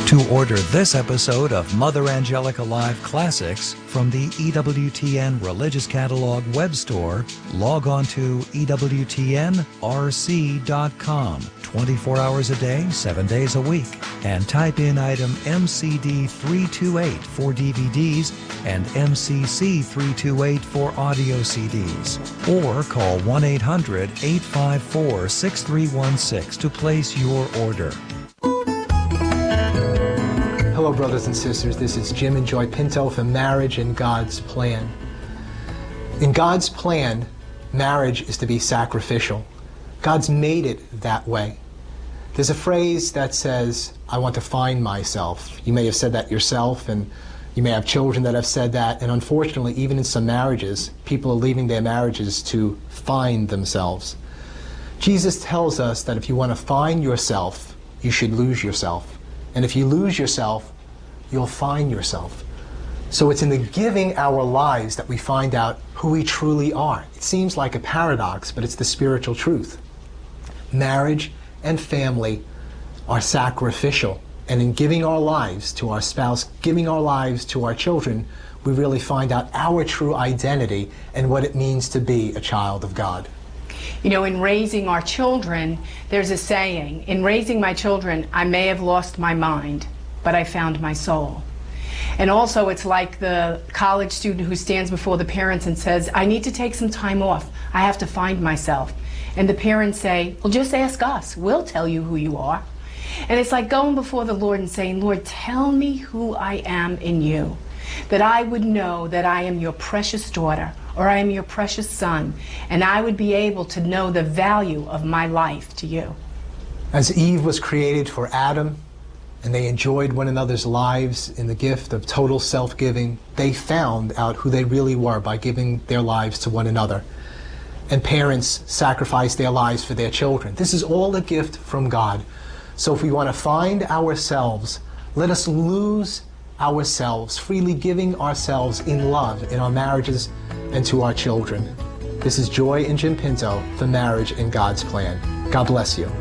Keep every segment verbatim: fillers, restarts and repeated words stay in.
To order this episode of Mother Angelica Live Classics from the E W T N Religious Catalog web store, log on to E W T N R C dot com, twenty-four hours a day, seven days a week, and type in item M C D three two eight for D V Ds and M C C three two eight for audio C Ds, or call one eight hundred, eight five four, six three one six to place your order. Hello, brothers and sisters. This is Jim and Joy Pinto for Marriage in God's Plan. In God's plan, marriage is to be sacrificial. God's made it that way. There's a phrase that says, I want to find myself. You may have said that yourself, and you may have children that have said that, and unfortunately, even in some marriages, people are leaving their marriages to find themselves. Jesus tells us that if you want to find yourself, you should lose yourself. And if you lose yourself, you'll find yourself. So it's in the giving our lives that we find out who we truly are. It seems like a paradox, but it's the spiritual truth. Marriage and family are sacrificial. And in giving our lives to our spouse, giving our lives to our children, we really find out our true identity and what it means to be a child of God. You know, in raising our children, there's a saying, in raising my children, I may have lost my mind, but I found my soul. And also, it's like the college student who stands before the parents and says, I need to take some time off. I have to find myself. And the parents say, well, just ask us. We'll tell you who you are. And it's like going before the Lord and saying, Lord, tell me who I am in you, that I would know that I am your precious daughter, or I am your precious son, and I would be able to know the value of my life to you. As Eve was created for Adam, and they enjoyed one another's lives in the gift of total self-giving, they found out who they really were by giving their lives to one another. And parents sacrificed their lives for their children. This is all a gift from God. So if we want to find ourselves, let us lose ourselves, freely giving ourselves in love in our marriages and to our children. This is Joy and Jim Pinto for Marriage in God's Plan. God bless you.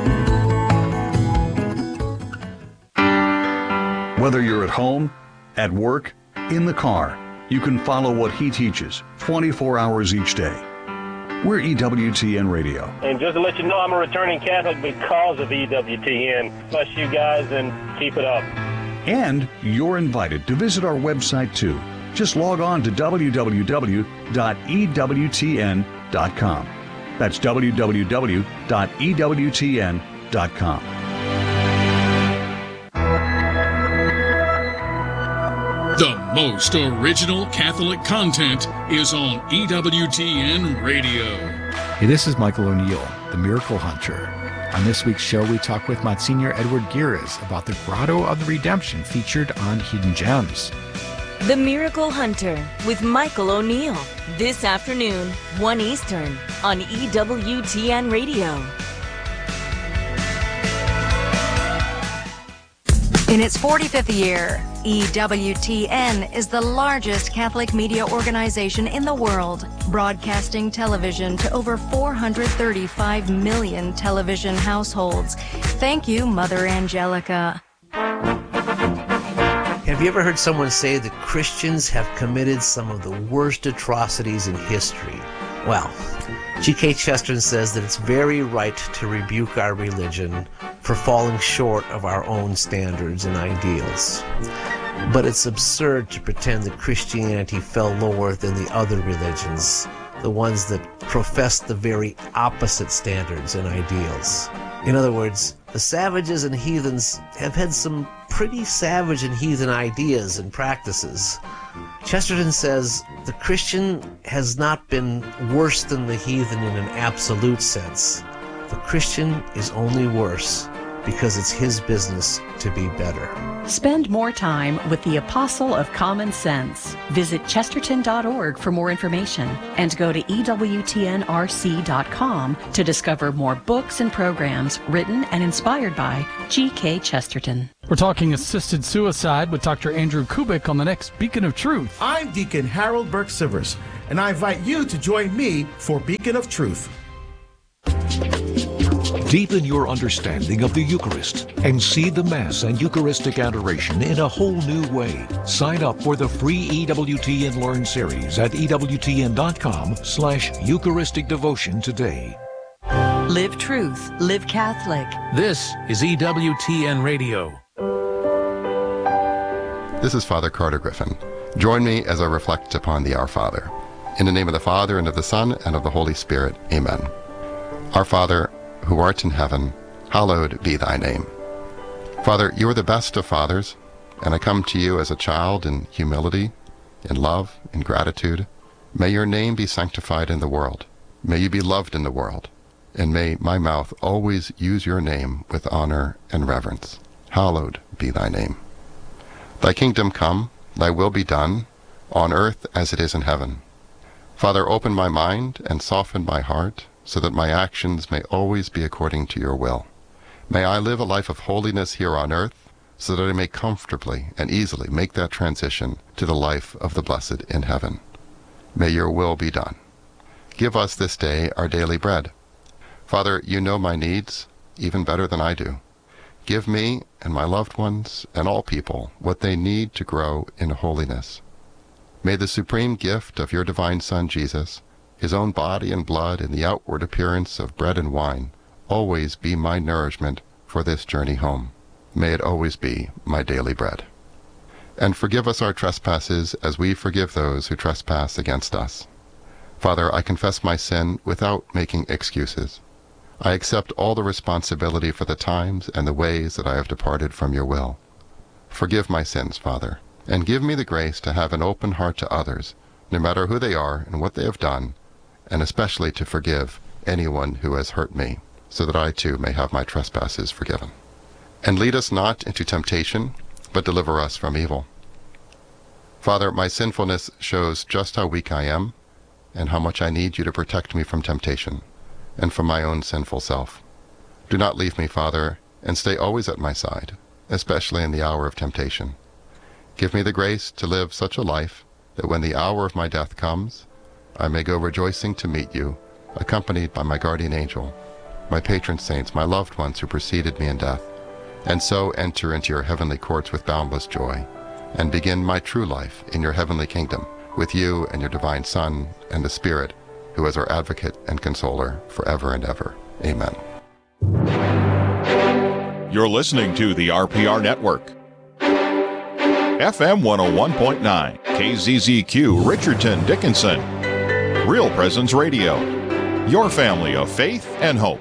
Whether you're at home, at work, in the car, you can follow what he teaches twenty-four hours each day. We're E W T N Radio. And just to let you know, I'm a returning Catholic because of E W T N. Bless you guys and keep it up. And you're invited to visit our website too. Just log on to w w w dot e w t n dot com. That's w w w dot e w t n dot com. The most original Catholic content is on E W T N Radio. Hey, this is Michael O'Neill, the Miracle Hunter. On this week's show, we talk with Monsignor Edward Gires about the Grotto of the Redemption featured on Hidden Gems. The Miracle Hunter with Michael O'Neill. This afternoon, one Eastern, on E W T N Radio. In its forty-fifth year, E W T N is the largest Catholic media organization in the world, broadcasting television to over four hundred thirty-five million television households. Thank you, Mother Angelica. Have you ever heard someone say that Christians have committed some of the worst atrocities in history? Well, G K Chesterton says that it's very right to rebuke our religion for falling short of our own standards and ideals. But it's absurd to pretend that Christianity fell lower than the other religions, the ones that profess the very opposite standards and ideals. In other words, the savages and heathens have had some pretty savage and heathen ideas and practices. Chesterton says the Christian has not been worse than the heathen in an absolute sense. The Christian is only worse because it's his business to be better. Spend more time with the Apostle of Common Sense. Visit chesterton dot org for more information and go to E W T N R C dot com to discover more books and programs written and inspired by G K Chesterton. We're talking assisted suicide with Doctor Andrew Kubik on the next Beacon of Truth. I'm Deacon Harold Burke-Sivers, and I invite you to join me for Beacon of Truth. Deepen your understanding of the Eucharist and see the Mass and Eucharistic adoration in a whole new way. Sign up for the free E W T N Learn series at ewtn.com slash Eucharistic Devotion today. Live truth, live Catholic. This is E W T N Radio. This is Father Carter Griffin. Join me as I reflect upon the Our Father. In the name of the Father, and of the Son, and of the Holy Spirit. Amen. Our Father, who art in heaven, hallowed be thy name. Father, you are the best of fathers, and I come to you as a child in humility, in love, in gratitude. May your name be sanctified in the world. May you be loved in the world. And may my mouth always use your name with honor and reverence. Hallowed be thy name. Thy kingdom come, thy will be done, on earth as it is in heaven. Father, open my mind and soften my heart, so that my actions may always be according to your will. May I live a life of holiness here on earth, so that I may comfortably and easily make that transition to the life of the blessed in heaven. May your will be done. Give us this day our daily bread. Father, you know my needs even better than I do. Give me and my loved ones and all people what they need to grow in holiness. May the supreme gift of your divine Son, Jesus, his own body and blood in the outward appearance of bread and wine, always be my nourishment for this journey home. May it always be my daily bread. And forgive us our trespasses as we forgive those who trespass against us. Father, I confess my sin without making excuses. I accept all the responsibility for the times and the ways that I have departed from your will. Forgive my sins, Father, and give me the grace to have an open heart to others, no matter who they are and what they have done, and especially to forgive anyone who has hurt me, so that I too may have my trespasses forgiven. And lead us not into temptation, but deliver us from evil. Father, my sinfulness shows just how weak I am, and how much I need you to protect me from temptation, and from my own sinful self. Do not leave me, Father, and stay always at my side, especially in the hour of temptation. Give me the grace to live such a life that when the hour of my death comes, I may go rejoicing to meet you, accompanied by my guardian angel, my patron saints, my loved ones who preceded me in death, and so enter into your heavenly courts with boundless joy, and begin my true life in your heavenly kingdom, with you and your divine Son and the Spirit, who is our advocate and consoler forever and ever. Amen. You're listening to the R P R Network. F M one oh one point nine, K Z Z Q, Richardson, Dickinson. Real Presence Radio. Your family of faith and hope.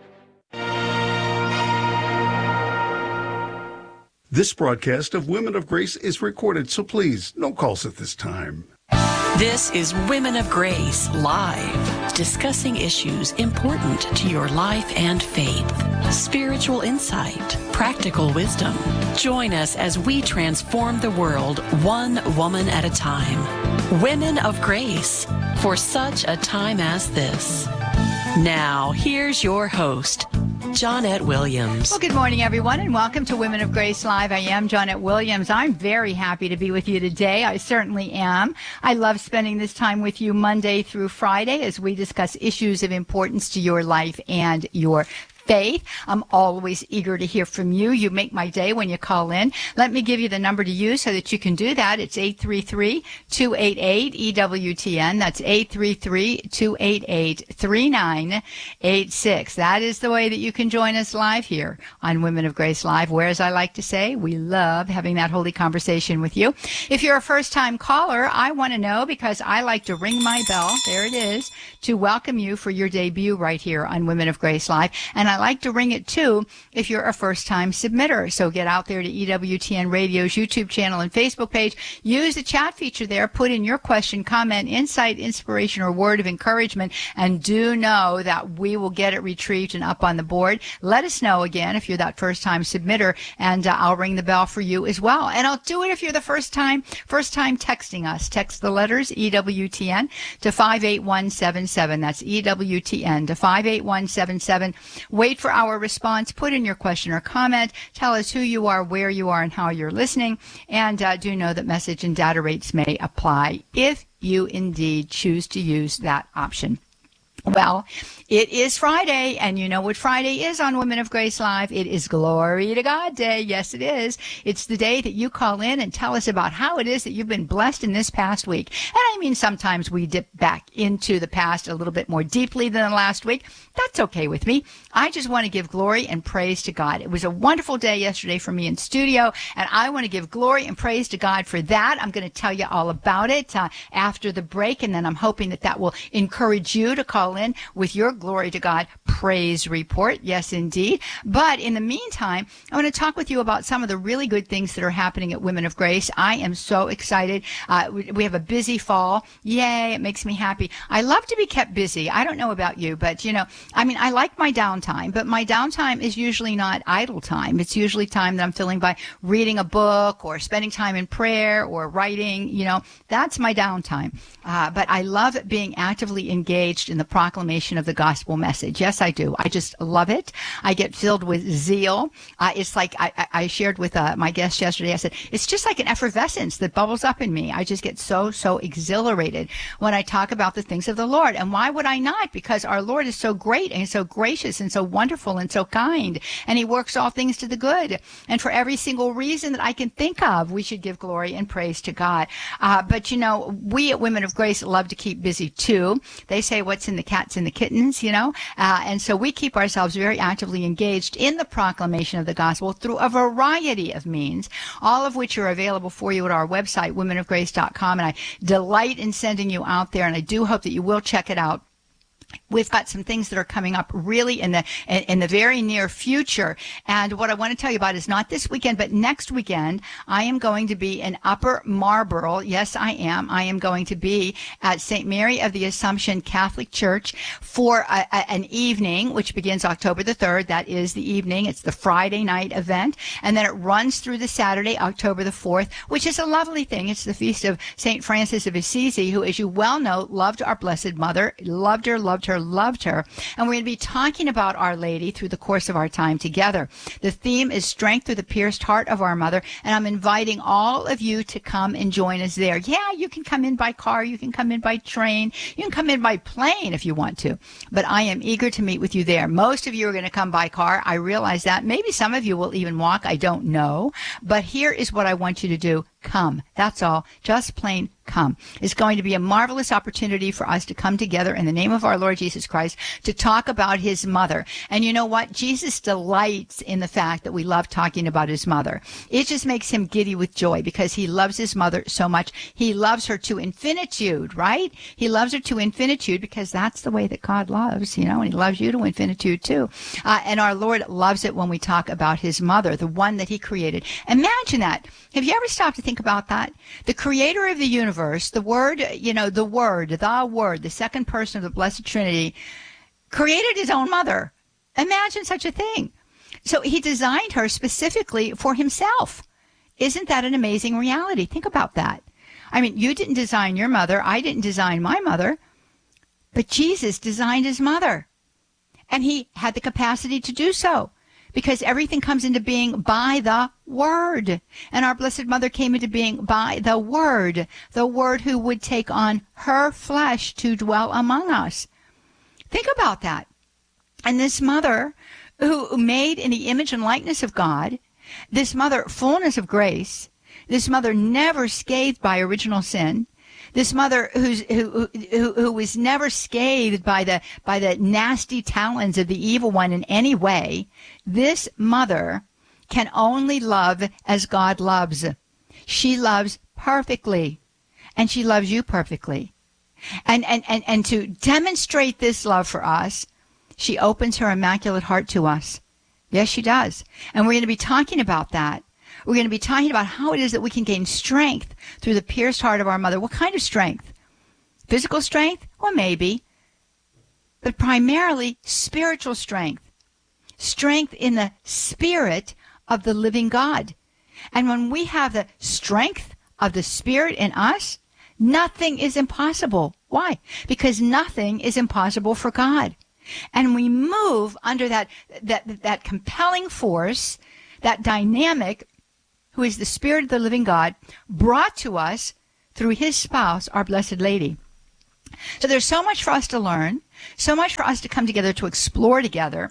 This broadcast of Women of Grace is recorded, so please, no calls at this time. This is Women of Grace Live, discussing issues important to your life and faith. Spiritual insight, practical wisdom. Join us as we transform the world one woman at a time. Women of Grace, for such a time as this. Now, here's your host, Johnette Williams. Well, good morning, everyone, and welcome to Women of Grace Live. I am Johnette Williams. I'm very happy to be with you today. I certainly am. I love spending this time with you Monday through Friday as we discuss issues of importance to your life and your faith. I'm always eager to hear from you. You make my day when you call in. Let me give you the number to use so that you can do that. It's eight three three, two eight eight, E W T N. That's eight three three, two eight eight, three nine eight six. That is the way that you can join us live here on Women of Grace Live, where, as I like to say, we love having that holy conversation with you. If you're a first-time caller, I want to know, because I like to ring my bell, there it is, to welcome you for your debut right here on Women of Grace Live. And I I like to ring it too if you're a first-time submitter. So get out there to E W T N Radio's YouTube channel and Facebook page. Use the chat feature there. Put in your question, comment, insight, inspiration, or word of encouragement. And do know that we will get it retrieved and up on the board. Let us know again if you're that first-time submitter, and uh, I'll ring the bell for you as well. And I'll do it if you're the first time, first time texting us. Text the letters E W T N to five eight one seven seven. That's E W T N to five eight one seven seven. Wait for our response. Put in your question or comment. Tell us who you are, where you are, and how you're listening. And uh, do know that message and data rates may apply if you indeed choose to use that option. Well, it is Friday, and you know what Friday is on Women of Grace Live. It is Glory to God Day. Yes, it is. It's the day that you call in and tell us about how it is that you've been blessed in this past week. And I mean, sometimes we dip back into the past a little bit more deeply than the last week. That's okay with me. I just want to give glory and praise to God. It was a wonderful day yesterday for me in studio, and I want to give glory and praise to God for that. I'm going to tell you all about it uh, after the break, and then I'm hoping that that will encourage you to call in with your glory to God praise report. Yes, indeed. But in the meantime, I want to talk with you about some of the really good things that are happening at Women of Grace. I am so excited. Uh, we, we have a busy fall. Yay, it makes me happy. I love to be kept busy. I don't know about you, but, you know, I mean, I like my downtime, but my downtime is usually not idle time. It's usually time that I'm filling by reading a book or spending time in prayer or writing. You know, that's my downtime. Uh, but I love being actively engaged in the proclamation of the gospel message. Yes, I do. I just love it. I get filled with zeal. Uh, it's like I, I shared with uh, my guest yesterday. I said, it's just like an effervescence that bubbles up in me. I just get so, so exhilarated when I talk about the things of the Lord. And why would I not? Because our Lord is so great and so gracious and so wonderful and so kind. And he works all things to the good. And for every single reason that I can think of, we should give glory and praise to God. Uh, but, you know, we at Women of Grace love to keep busy, too. They say what's in the cat's in the kittens, you know. Uh, and so we keep ourselves very actively engaged in the proclamation of the gospel through a variety of means, all of which are available for you at our website, women of grace dot com. And I delight in sending you out there, and I do hope that you will check it out. We've got some things that are coming up really in the in the very near future. And what I want to tell you about is not this weekend, but next weekend, I am going to be in Upper Marlboro. Yes, I am. I am going to be at Saint Mary of the Assumption Catholic Church for a, a, an evening, which begins October the third. That is the evening. It's the Friday night event. And then it runs through the Saturday, October the fourth, which is a lovely thing. It's the feast of Saint Francis of Assisi, who, as you well know, loved our Blessed Mother, loved her, loved her, loved her. And we're going to be talking about Our Lady through the course of our time together. The theme is Strength Through the Pierced Heart of Our Mother, and I'm inviting all of you to come and join us there. Yeah, you can come in by car, you can come in by train, you can come in by plane if you want to, but I am eager to meet with you there. Most of you are going to come by car. I realize that. Maybe some of you will even walk. I don't know. But here is what I want you to do. Come. That's all. Just plain come. It's going to be a marvelous opportunity for us to come together in the name of our Lord Jesus Christ to talk about his mother. And you know what? Jesus delights in the fact that we love talking about his mother. It just makes him giddy with joy because he loves his mother so much. He loves her to infinitude, right? He loves her to infinitude because that's the way that God loves, you know, and he loves you to infinitude too. Uh, and our Lord loves it when we talk about his mother, the one that he created. Imagine that. Have you ever stopped to think about that? The creator of the universe, the word, you know, the word, the word, the second person of the Blessed Trinity, created his own mother. Imagine such a thing. So he designed her specifically for himself. Isn't that an amazing reality? Think about that. I mean, you didn't design your mother. I didn't design my mother. But Jesus designed his mother. And he had the capacity to do so. Because everything comes into being by the Word. And our Blessed Mother came into being by the Word. The Word who would take on her flesh to dwell among us. Think about that. And this mother, who made in the image and likeness of God, this mother, fullness of grace, this mother never scathed by original sin, this mother who's, who, who, who was never scathed by the, by the nasty talons of the evil one in any way, this mother can only love as God loves. She loves perfectly, and she loves you perfectly. And, and, and, and to demonstrate this love for us, she opens her immaculate heart to us. Yes, she does. And we're going to be talking about that. We're going to be talking about how it is that we can gain strength through the pierced heart of our mother. What kind of strength? Physical strength? Well, maybe. But primarily spiritual strength. Strength in the spirit of the living God. And when we have the strength of the Spirit in us, nothing is impossible. Why? Because nothing is impossible for God. And we move under that, that, that compelling force, that dynamic, who is the Spirit of the living God, brought to us through his spouse, our Blessed Lady. So there's so much for us to learn. so much for us to come together to explore together.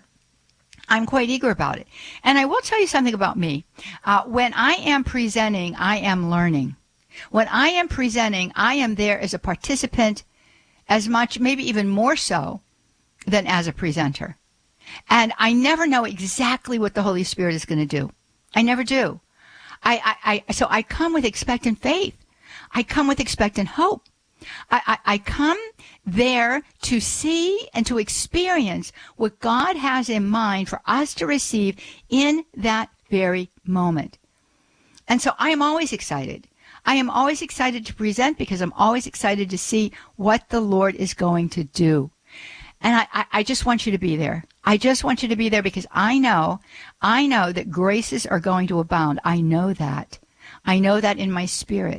I'm quite eager about it. And I will tell you something about me. Uh, when I am presenting, I am learning. When I am presenting, I am there as a participant as much, maybe even more so, than as a presenter. And I never know exactly what the Holy Spirit is going to do. I never do. I, I, I, so I come with expectant faith. I come with expectant hope. I, I, I come there to see and to experience what God has in mind for us to receive in that very moment. And so I am always excited. I am always excited to present because I'm always excited to see what the Lord is going to do. And I, I, I just want you to be there. I just want you to be there because I know, I know that graces are going to abound. I know that. I know that in my spirit.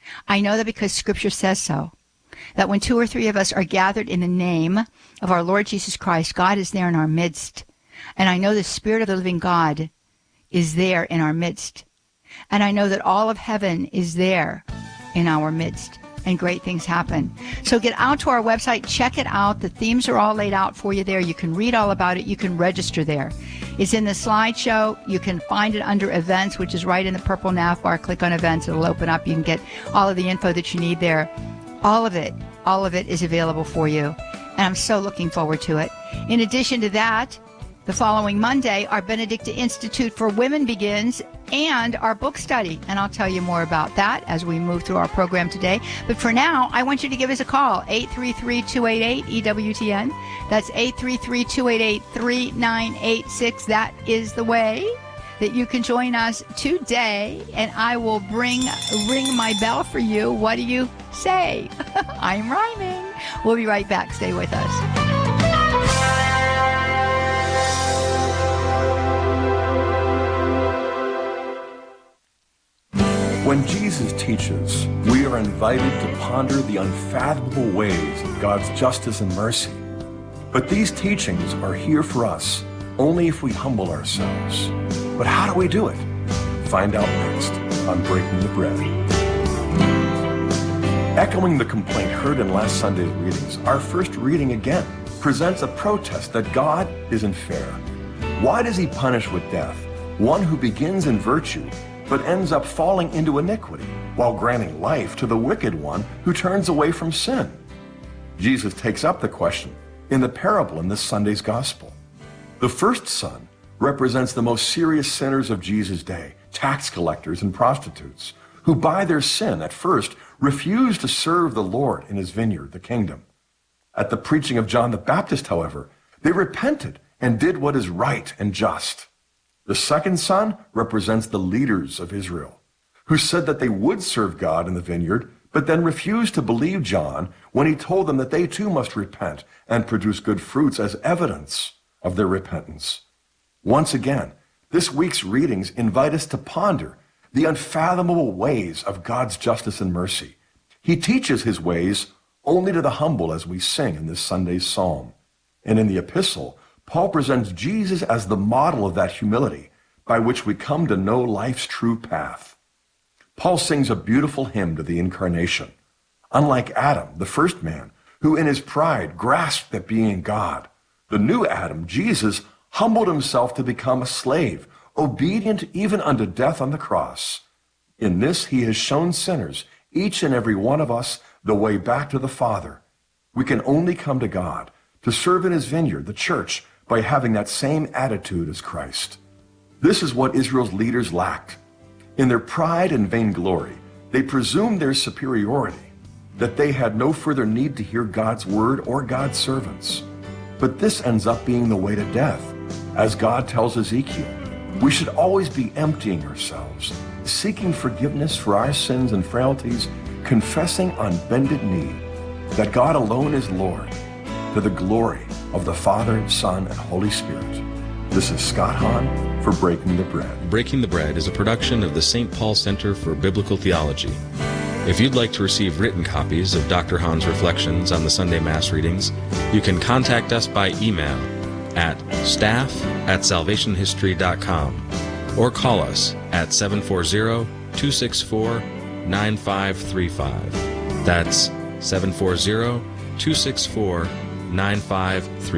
I know that because Scripture says so. That when two or three of us are gathered in the name of our Lord Jesus Christ, God is there in our midst. And I know the Spirit of the living God is there in our midst. And I know that all of heaven is there in our midst. And great things happen. So get out to our website, check it out. The themes are all laid out for you there. You can read all about it. You can register there. It's in the slideshow. You can find it under events, which is right in the purple nav bar. Click on events. It'll open up. You can get all of the info that you need there. All of it, all of it is available for you. And I'm so looking forward to it. In addition to that, the following Monday, our Benedicta Institute for Women begins and our book study. And I'll tell you more about that as we move through our program today. But for now, I want you to give us a call, eight three three, two eight eight, E W T N. That's eight three three, two eight eight, three nine eight six. That is the way that you can join us today. And I will bring ring my bell for you. What do you say? I'm rhyming. We'll be right back. Stay with us. When Jesus teaches, we are invited to ponder the unfathomable ways of God's justice and mercy. But these teachings are here for us only if we humble ourselves. But how do we do it? Find out next on Breaking the Bread. Echoing the complaint heard in last Sunday's readings, our first reading again presents a protest that God isn't fair. Why does he punish with death one who begins in virtue but ends up falling into iniquity, while granting life to the wicked one who turns away from sin? Jesus takes up the question in the parable in this Sunday's gospel. The first son represents the most serious sinners of Jesus' day, tax collectors and prostitutes, who by their sin at first refused to serve the Lord in his vineyard, the kingdom. At the preaching of John the Baptist, however, they repented and did what is right and just. The second son represents the leaders of Israel, who said that they would serve God in the vineyard, but then refused to believe John when he told them that they too must repent and produce good fruits as evidence of their repentance. Once again, this week's readings invite us to ponder the unfathomable ways of God's justice and mercy. He teaches his ways only to the humble, as we sing in this Sunday's psalm. And in the epistle, Paul presents Jesus as the model of that humility by which we come to know life's true path. Paul sings a beautiful hymn to the incarnation. Unlike Adam, the first man, who in his pride grasped at being God, the new Adam, Jesus, humbled himself to become a slave, obedient even unto death on the cross. In this he has shown sinners, each and every one of us, the way back to the Father. We can only come to God to serve in his vineyard, the church, by having that same attitude as Christ. This is what Israel's leaders lacked. In their pride and vainglory, they presumed their superiority, that they had no further need to hear God's word or God's servants. But this ends up being the way to death. As God tells Ezekiel, we should always be emptying ourselves, seeking forgiveness for our sins and frailties, confessing on bended knee that God alone is Lord, to the glory of the Father, Son, and Holy Spirit. This is Scott Hahn for Breaking the Bread. Breaking the Bread is a production of the Saint Paul Center for Biblical Theology. If you'd like to receive written copies of Doctor Hahn's reflections on the Sunday Mass readings, you can contact us by email at staff at salvation history dot com or call us at seven four zero, two six four, nine five three five. That's seven four zero, two six four, nine five three